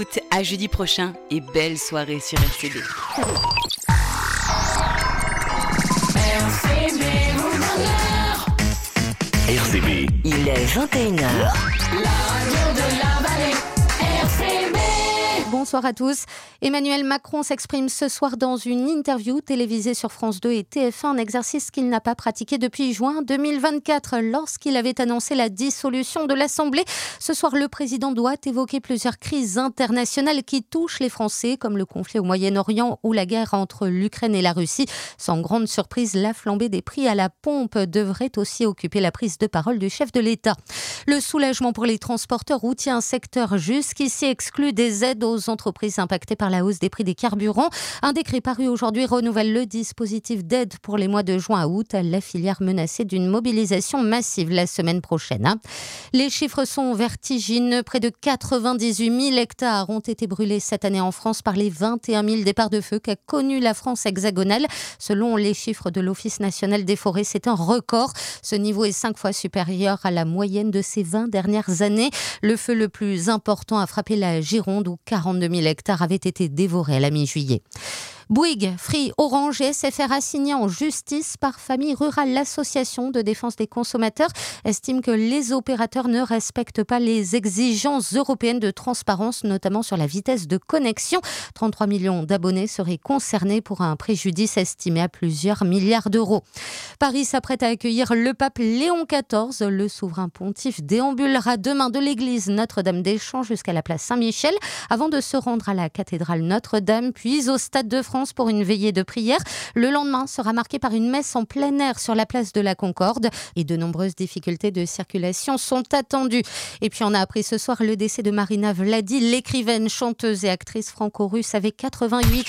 À jeudi prochain et belle soirée sur RCB. RCB. Il est 21h. La radio de la vallée, RCB. Bonsoir à tous. Emmanuel Macron s'exprime ce soir dans une interview télévisée sur France 2 et TF1, un exercice qu'il n'a pas pratiqué depuis juin 2024 lorsqu'il avait annoncé la dissolution de l'Assemblée. Ce soir, le président doit évoquer plusieurs crises internationales qui touchent les Français, comme le conflit au Moyen-Orient ou la guerre entre l'Ukraine et la Russie. Sans grande surprise, la flambée des prix à la pompe devrait aussi occuper la prise de parole du chef de l'État. Le soulagement pour les transporteurs routiers, un secteur jusqu'ici exclu des aides aux entreprises impactées par la hausse des prix des carburants. Un décret paru aujourd'hui renouvelle le dispositif d'aide pour les mois de juin à août. La filière menacée d'une mobilisation massive la semaine prochaine. Les chiffres sont vertigineux. Près de 98 000 hectares ont été brûlés cette année en France par les 21 000 départs de feu qu'a connu la France hexagonale. Selon les chiffres de l'Office national des forêts, c'est un record. Ce niveau est 5 fois supérieur à la moyenne de ces 20 dernières années. Le feu le plus important a frappé la Gironde où 42 000 hectares avaient été dévorés à la mi-juillet. Bouygues, Free, Orange et SFR assignés en justice par Famille Rurale. L'association de défense des consommateurs estime que les opérateurs ne respectent pas les exigences européennes de transparence, notamment sur la vitesse de connexion. 33 millions d'abonnés seraient concernés pour un préjudice estimé à plusieurs milliards d'euros. Paris s'apprête à accueillir le pape Léon XIV. Le souverain pontife déambulera demain de l'église Notre-Dame-des-Champs jusqu'à la place Saint-Michel avant de se rendre à la cathédrale Notre-Dame, puis au Stade de France pour une veillée de prière. Le lendemain sera marqué par une messe en plein air sur la place de la Concorde et de nombreuses difficultés de circulation sont attendues. Et puis on a appris ce soir le décès de Marina Vladi, l'écrivaine, chanteuse et actrice franco-russe avec 88